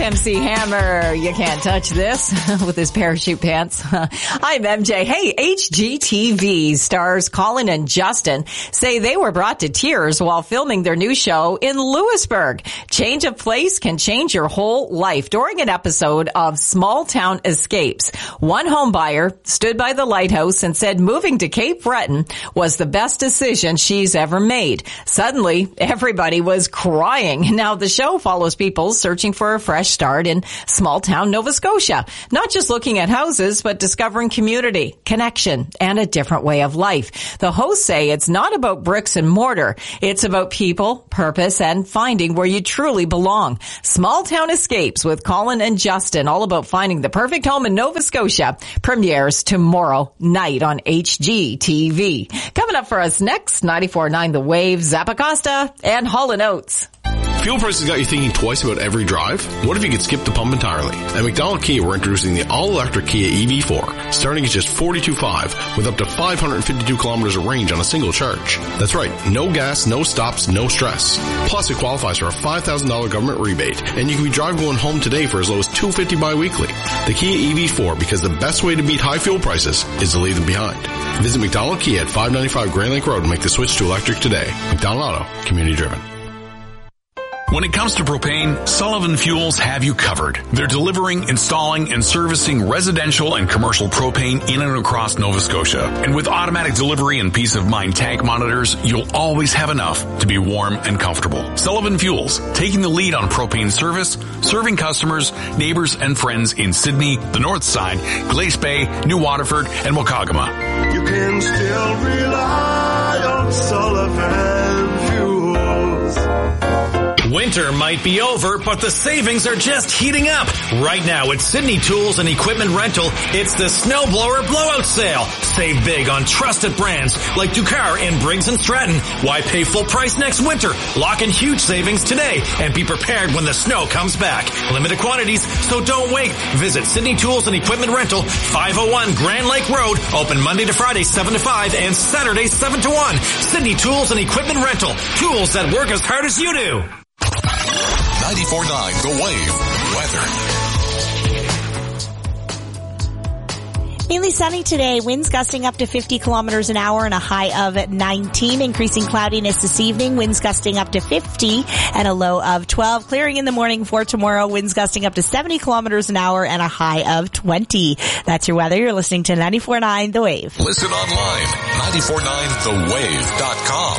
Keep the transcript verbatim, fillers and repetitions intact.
M C Hammer, you can't touch this with his parachute pants. I'm M J. Hey, H G T V stars Colin and Justin say they were brought to tears while filming their new show in Lewisburg. Change of place can change your whole life. During an episode of Small Town Escapes, one home buyer stood by the lighthouse and said moving to Cape Breton was the best decision she's ever made. Suddenly, everybody was crying. Now, the show follows people searching for a fresh start in small town Nova Scotia. Not just looking at houses, but discovering community, connection, and a different way of life. The hosts say it's not about bricks and mortar. It's about people, purpose, and finding where you truly belong. Small Town Escapes with Colin and Justin, all about finding the perfect home in Nova Scotia, premieres tomorrow night on H G T V. Coming up for us next, ninety-four point nine The Wave, Zappacosta, and Hall and Oates. Fuel prices got you thinking twice about every drive? What if you could skip the pump entirely? At McDonald Kia, we're introducing the all-electric Kia E V four, starting at just forty-two dollars five with up to five hundred fifty-two kilometers of range on a single charge. That's right, no gas, no stops, no stress. Plus, it qualifies for a five thousand dollars government rebate, and you can be driving one home today for as low as two hundred fifty dollars bi-weekly. The Kia E V four, because the best way to beat high fuel prices is to leave them behind. Visit McDonald Kia at five ninety-five Grand Lake Road and make the switch to electric today. McDonald Auto, community driven. When it comes to propane, Sullivan Fuels have you covered. They're delivering, installing, and servicing residential and commercial propane in and across Nova Scotia. And with automatic delivery and peace of mind tank monitors, you'll always have enough to be warm and comfortable. Sullivan Fuels, taking the lead on propane service, serving customers, neighbors, and friends in Sydney, the North Side, Glace Bay, New Waterford, and Wakagama. You can still rely on Sullivan Fuels. Winter might be over, but the savings are just heating up. Right now at Sydney Tools and Equipment Rental, it's the Snowblower Blowout Sale. Save big on trusted brands like Ducar and Briggs and Stratton. Why pay full price next winter? Lock in huge savings today and be prepared when the snow comes back. Limited quantities, so don't wait. Visit Sydney Tools and Equipment Rental, five oh one Grand Lake Road, open Monday to Friday seven to five and Saturday seven to one. Sydney Tools and Equipment Rental, tools that work as hard as you do. ninety-four point nine The Wave. Weather. Mainly sunny today. Winds gusting up to fifty kilometers an hour and a high of nineteen. Increasing cloudiness this evening. Winds gusting up to fifty and a low of twelve. Clearing in the morning for tomorrow. Winds gusting up to seventy kilometers an hour and a high of twenty. That's your weather. You're listening to ninety-four point nine The Wave. Listen online. ninety-four point nine the wave dot com.